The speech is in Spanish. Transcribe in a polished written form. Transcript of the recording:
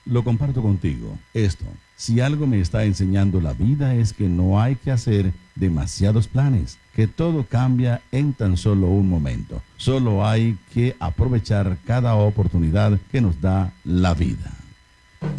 lo comparto contigo. Esto, si algo me está enseñando la vida es que no hay que hacer demasiados planes, que todo cambia en tan solo un momento. Solo hay que aprovechar cada oportunidad que nos da la vida.